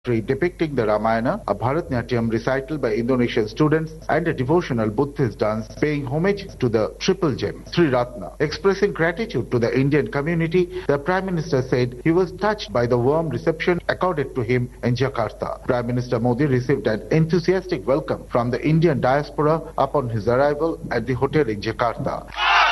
depicting the Ramayana, a Bharatnatyam recital by Indonesian students, and a devotional Buddhist dance paying homage to the triple gem, Sri Ratna. Expressing gratitude to the Indian community, the Prime Minister said he was touched by the warm reception accorded to him in Jakarta. Prime Minister Modi received an enthusiastic welcome from the Indian diaspora upon his arrival at the hotel in Jakarta.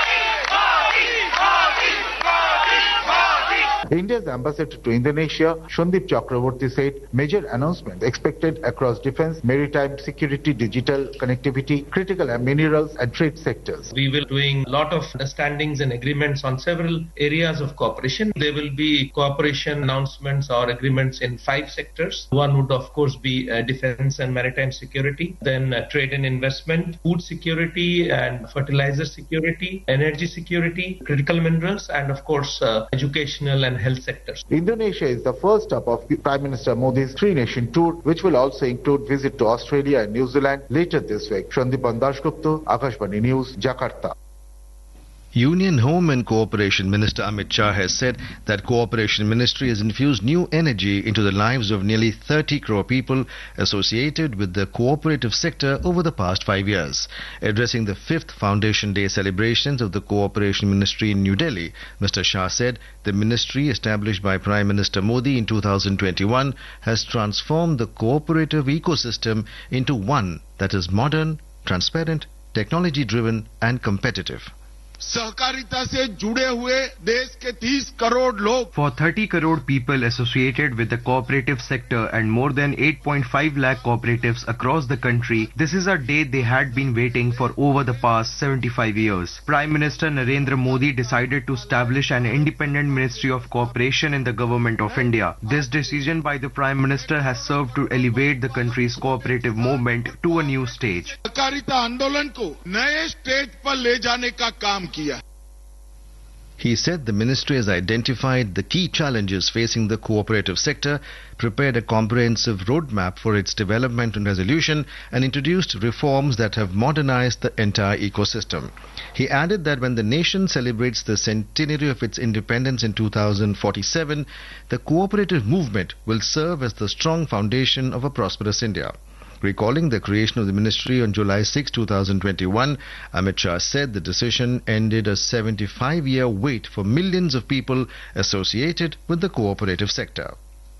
India's ambassador to Indonesia, Shundip Chakraborty, said major announcements expected across defense, maritime security, digital connectivity, critical minerals and trade sectors. We will be doing a lot of understandings and agreements on several areas of cooperation. There will be cooperation announcements or agreements in 5 sectors. One would of course be defense and maritime security, then trade and investment, food security and fertilizer security, energy security, critical minerals, and of course educational and health sectors. Indonesia is the first stop of Prime Minister Modi's 3-nation tour, which will also include visit to Australia and New Zealand later this week. Shandipan Dasgupta, Akashvani News, Jakarta. Union Home and Cooperation Minister Amit Shah has said that Cooperation Ministry has infused new energy into the lives of nearly 30 crore people associated with the cooperative sector over the past 5 years. Addressing the 5th Foundation Day celebrations of the Cooperation Ministry in New Delhi, Mr. Shah said the ministry established by Prime Minister Modi in 2021 has transformed the cooperative ecosystem into one that is modern, transparent, technology-driven and competitive. सहकारिता से जुड़े हुए देश के 30 करोड़ लोग. For 30 crore people associated with the cooperative sector and more than 8.5 lakh cooperatives across the country, this is a day they had been waiting for over the past 75 years. Prime Minister Narendra Modi decided to establish an independent Ministry of Cooperation in the Government of India. This decision by the Prime Minister has served to elevate the country's cooperative movement to a new stage. सहकारिता आंदोलन को नए stage पर ले जाने का काम किया. He said the ministry has identified the key challenges facing the cooperative sector, prepared a comprehensive roadmap for its development and resolution, and introduced reforms that have modernized the entire ecosystem. He added that when the nation celebrates the centenary of its independence in 2047, the cooperative movement will serve as the strong foundation of a prosperous India. Recalling the creation of the ministry on July 6, 2021, Amit Shah said the decision ended a 75-year wait for millions of people associated with the cooperative sector.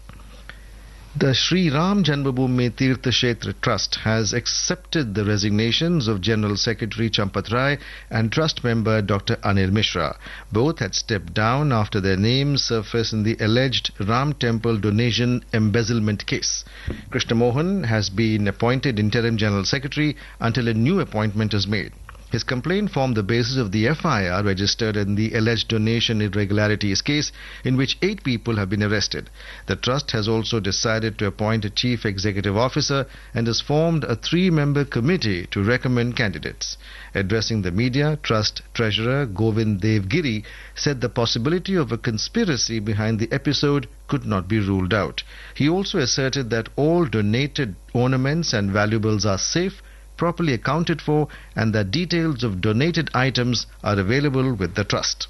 The Sri Ram Janmabhoomi Tirtha Kshetra Trust has accepted the resignations of General Secretary Champat Rai and Trust member Dr. Anil Mishra. Both had stepped down after their names surfaced in the alleged Ram Temple donation embezzlement case. Krishna Mohan has been appointed Interim General Secretary until a new appointment is made. His complaint formed the basis of the FIR registered in the alleged donation irregularities case, in which 8 people have been arrested. The trust has also decided to appoint a chief executive officer and has formed a 3-member committee to recommend candidates. Addressing the media, Trust Treasurer Govind Devgiri said the possibility of a conspiracy behind the episode could not be ruled out. He also asserted that all donated ornaments and valuables are safe, properly accounted for, and that details of donated items are available with the trust.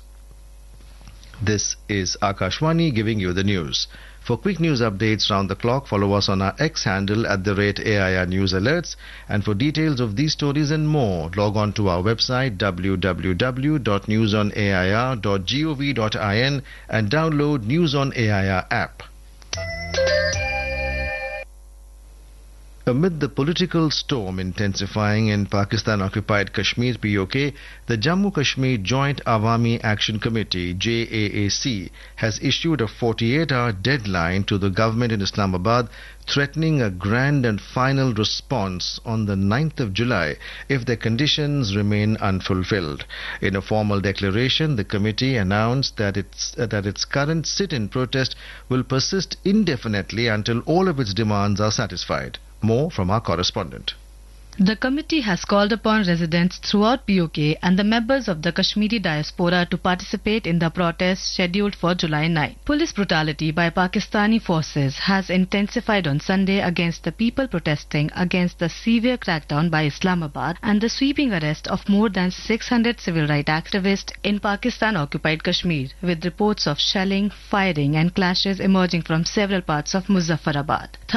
This is Akashvani giving you the news. For quick news updates round the clock, follow us on our X handle @AIR News Alerts. And for details of these stories and more, log on to our website www.newsonair.gov.in and download News on AIR app. Amid the political storm intensifying in Pakistan-occupied Kashmir (POK), the Jammu Kashmir Joint Awami Action Committee (JAAC) has issued a 48-hour deadline to the government in Islamabad, threatening a grand and final response on the 9th of July if the conditions remain unfulfilled. In a formal declaration, the committee announced that its current sit-in protest will persist indefinitely until all of its demands are satisfied. More from our correspondent. The committee has called upon residents throughout POK and the members of the Kashmiri diaspora to participate in the protests scheduled for July 9. Police brutality by Pakistani forces has intensified on Sunday against the people protesting against the severe crackdown by Islamabad and the sweeping arrest of more than 600 civil rights activists in Pakistan-occupied Kashmir, with reports of shelling, firing and clashes emerging from several parts of Muzaffarabad.